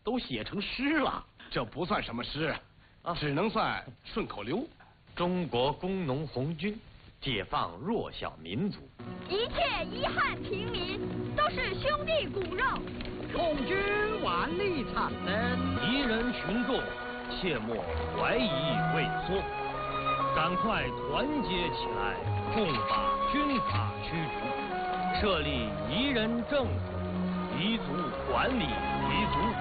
都写成诗了。 这不算什么诗，只能算顺口溜。 中国工农红军解放弱小民族， 一切遗憾平民都是兄弟骨肉。 共军万里长征， 敌人群众切莫怀疑畏缩，赶快团结起来，共把军阀驱逐，设立彝人政府，彝族管理彝族。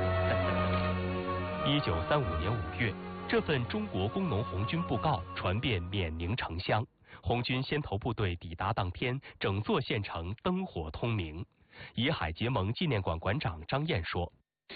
1935年5月，这份中国工农红军布告传遍缅宁城乡。红军先头部队抵达当天，整座县城灯火通明。彝海结盟纪念馆馆长张燕说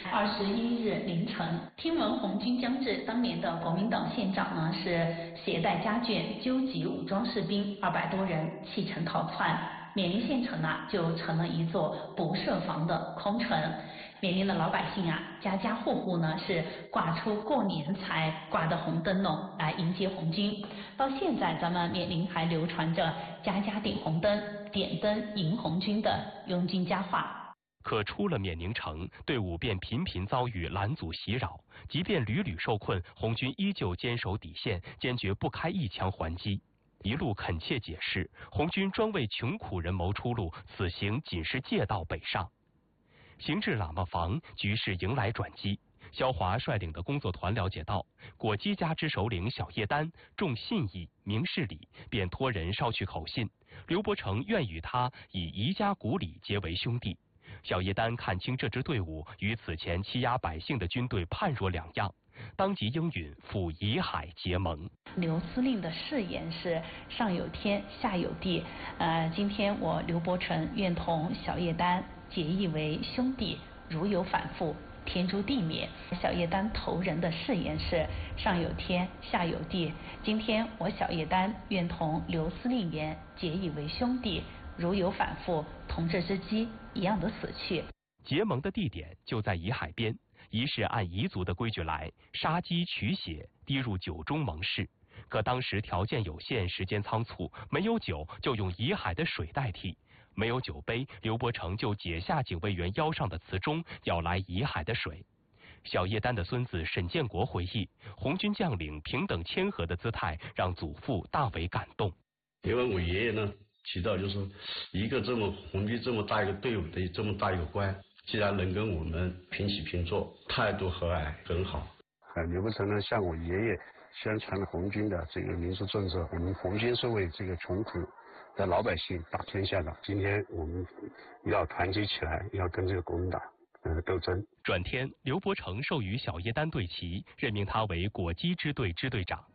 ：21日凌晨，听闻红军将至，当年的国民党县长呢是携带家眷纠集武装士兵200多人弃城逃窜，缅宁县城呢就成了一座不设防的空城。缅宁的老百姓啊，家家户户呢是挂出过年才挂的红灯笼来迎接红军。到现在，咱们缅宁还流传着家家点红灯、点灯迎红军的拥军佳话。 可出了缅宁城，队伍便频频遭遇拦阻袭扰，即便屡屡受困，红军依旧坚守底线，坚决不开一枪还击。一路恳切解释，红军专为穷苦人谋出路，此行仅是借道北上。行至喇嘛房，局势迎来转机。萧华率领的工作团了解到，果基家之首领小叶丹重信义、明事理，便托人捎去口信，刘伯承愿与他以彝家古礼结为兄弟。小叶丹看清这支队伍与此前欺压百姓的军队判若两样，当即应允赴彝海结盟。 刘司令的誓言是上有天，下有地。今天我刘伯承愿同小叶丹结义为兄弟，如有反复，天诛地灭。小叶丹头人的誓言是上有天，下有地。今天我小叶丹愿同刘司令言结义为兄弟，如有反复，同这只鸡一样的死去。 结盟的地点就在彝海边，仪式按彝族的规矩来，杀鸡取血，滴入酒中盟誓。可当时条件有限，时间仓促，没有酒，就用彝海的水代替。没有酒杯，刘伯承就解下警卫员腰上的瓷钟，要来彝海的水。小叶丹的孙子沈建国回忆，红军将领平等谦和的姿态让祖父大为感动。 因为我爷爷呢提到，就是一个这么红军这么大一个队伍的这么大一个官，既然能跟我们平起平坐，态度和蔼很好。 刘伯承呢向我爷爷宣传了红军的这个民族政策，我们红军是为这个穷苦的老百姓打天下的，今天我们要团结起来，要跟这个国民党斗争。 转天，刘伯承授予小叶丹队旗，任命他为果基支队支队长。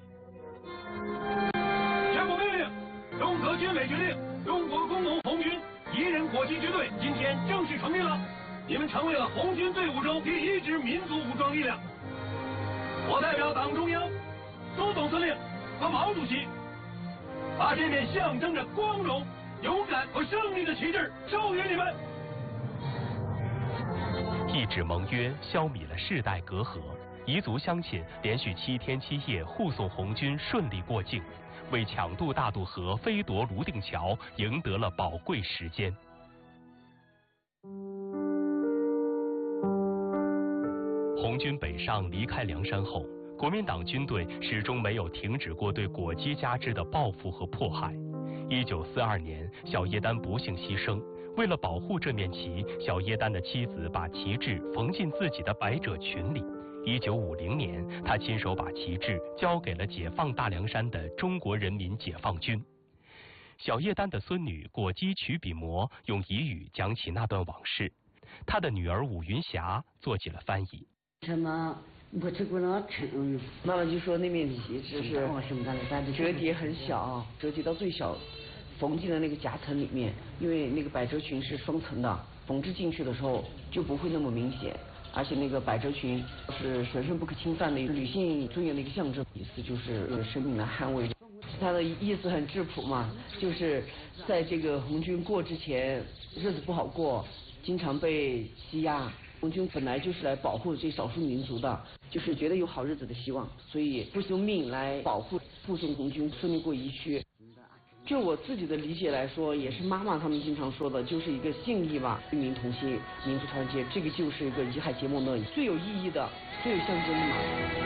全部命令，综合军委决定，中国工农红军彝人果基支队今天正式成立了，你们成为了红军队伍中第一支民族武装力量。我代表党中央、周总司令和毛主席，把这面象征着光荣、勇敢和胜利的旗帜授予你们。 一纸盟约消弭了世代隔阂，彝族乡亲连续7天7夜护送红军顺利过境，为抢渡大渡河、飞夺泸定桥赢得了宝贵时间。红军北上离开凉山后，国民党军队始终没有停止过对果基家支的报复和迫害。1942年，小叶丹不幸牺牲。为了保护这面旗，小叶丹的妻子把旗帜缝进自己的百褶裙里。1950年，他亲手把旗帜交给了解放大凉山的中国人民解放军。小叶丹的孙女果基曲笔魔用彝语讲起那段往事，他的女儿武云霞做起了翻译。 什么？我这个呢， 妈妈就说那面旗帜是折叠很小，折叠到最小，缝进了那个夹层里面，因为那个百褶裙是双层的，缝制进去的时候就不会那么明显，而且那个百褶裙是神圣不可侵犯的女性尊严的一个象征，意思就是生命的捍卫。他的意思很质朴嘛，就是在这个红军过之前，日子不好过，经常被欺压。红军本来就是来保护这少数民族的，就是觉得有好日子的希望，所以不惜用命来保护护送红军顺利过彝区。 就我自己的理解来说，也是妈妈他们经常说的，就是一个敬意吧，军民同心，民族团结，这个就是一个遗海结盟的最有意义的、最有象征的嘛。